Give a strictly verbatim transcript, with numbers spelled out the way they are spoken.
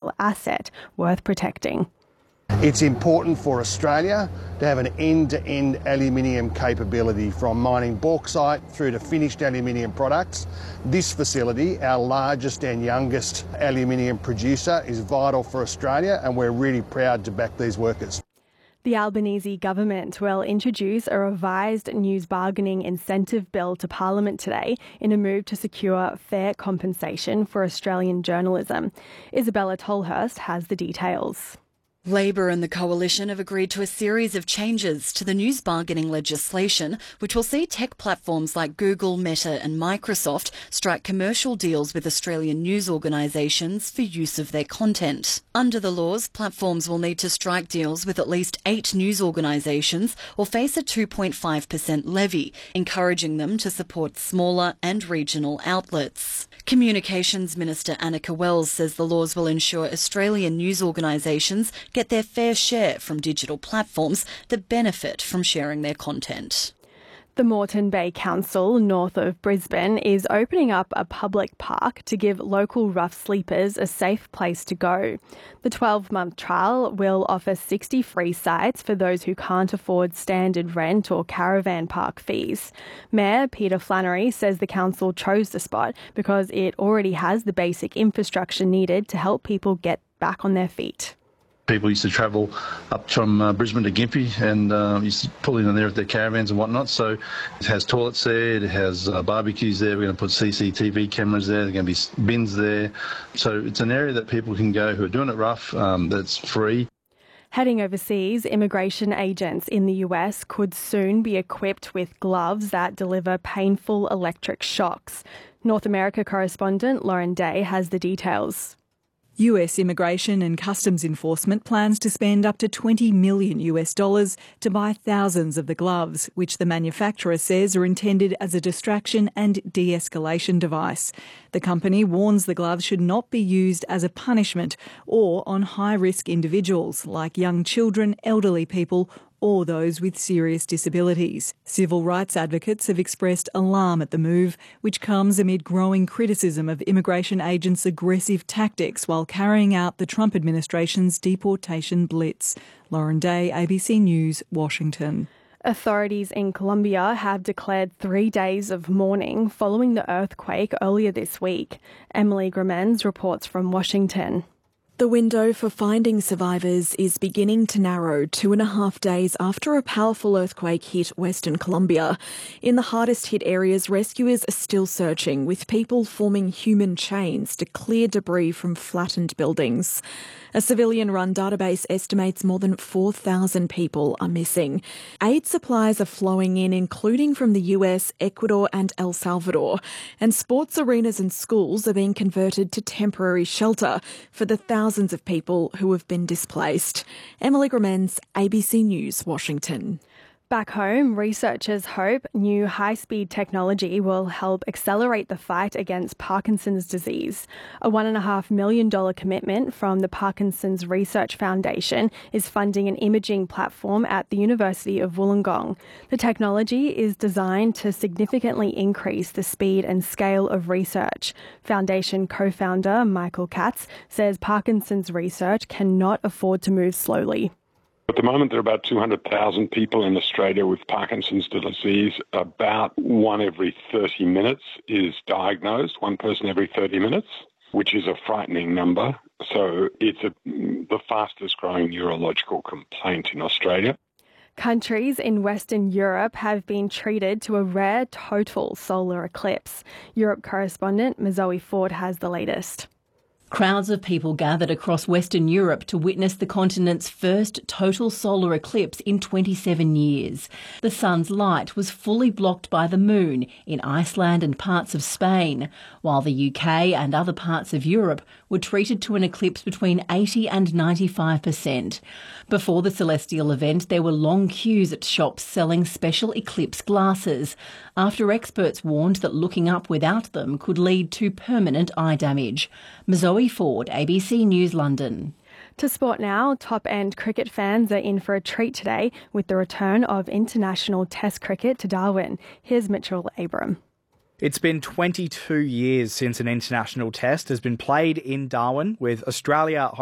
national asset worth protecting. It's important for Australia to have an end-to-end aluminium capability from mining bauxite through to finished aluminium products. This facility, our largest and youngest aluminium producer, is vital for Australia, and we're really proud to back these workers. The Albanese government will introduce a revised news bargaining incentive bill to Parliament today in a move to secure fair compensation for Australian journalism. Isabella Tolhurst has the details. Labor and the Coalition have agreed to a series of changes to the news bargaining legislation, which will see tech platforms like Google, Meta and Microsoft strike commercial deals with Australian news organisations for use of their content. Under the laws, platforms will need to strike deals with at least eight news organisations or face a two point five percent levy, encouraging them to support smaller and regional outlets. Communications Minister Annika Wells says the laws will ensure Australian news organisations get their fair share from digital platforms that benefit from sharing their content. The Moreton Bay Council, north of Brisbane, is opening up a public park to give local rough sleepers a safe place to go. The twelve-month trial will offer sixty free sites for those who can't afford standard rent or caravan park fees. Mayor Peter Flannery says the council chose the spot because it already has the basic infrastructure needed to help people get back on their feet. People used to travel up from uh, Brisbane to Gympie and uh, used to pull in and there with their caravans and whatnot. So it has toilets there, it has uh, barbecues there, we're going to put C C T V cameras there, there are going to be bins there. So it's an area that people can go who are doing it rough, um, that's free. Heading overseas, immigration agents in the U S could soon be equipped with gloves that deliver painful electric shocks. North America correspondent Lauren Day has the details. U S Immigration and Customs Enforcement plans to spend up to twenty million U S dollars to buy thousands of the gloves, which the manufacturer says are intended as a distraction and de-escalation device. The company warns the gloves should not be used as a punishment or on high-risk individuals like young children, elderly people, or those with serious disabilities. Civil rights advocates have expressed alarm at the move, which comes amid growing criticism of immigration agents' aggressive tactics while carrying out the Trump administration's deportation blitz. Lauren Day, A B C News, Washington. Authorities in Colombia have declared three days of mourning following the earthquake earlier this week. Emily Gramens reports from Washington. The window for finding survivors is beginning to narrow two and a half days after a powerful earthquake hit Western Colombia. In the hardest hit areas, rescuers are still searching, with people forming human chains to clear debris from flattened buildings. A civilian-run database estimates more than four thousand people are missing. Aid supplies are flowing in, including from the U S, Ecuador and El Salvador. And sports arenas and schools are being converted to temporary shelter for the thousands of people who have been displaced. Emily Gramens, A B C News, Washington. Back home, researchers hope new high-speed technology will help accelerate the fight against Parkinson's disease. A one point five million dollars commitment from the Parkinson's Research Foundation is funding an imaging platform at the University of Wollongong. The technology is designed to significantly increase the speed and scale of research. Foundation co-founder Michael Katz says Parkinson's research cannot afford to move slowly. At the moment, there are about two hundred thousand people in Australia with Parkinson's disease. About one every thirty minutes is diagnosed, one person every thirty minutes, which is a frightening number. So it's a, the fastest growing neurological complaint in Australia. Countries in Western Europe have been treated to a rare total solar eclipse. Europe correspondent Mazoe Ford has the latest. Crowds of people gathered across Western Europe to witness the continent's first total solar eclipse in twenty-seven years. The sun's light was fully blocked by the moon in Iceland and parts of Spain, while the U K and other parts of Europe were treated to an eclipse between eighty and ninety-five percent. Before the celestial event, there were long queues at shops selling special eclipse glasses, after experts warned that looking up without them could lead to permanent eye damage. Mazoe Ford, A B C News, London. To sport now, top-end cricket fans are in for a treat today with the return of international Test cricket to Darwin. Here's Mitchell Abram. It's been twenty-two years since an international Test has been played in Darwin, with Australia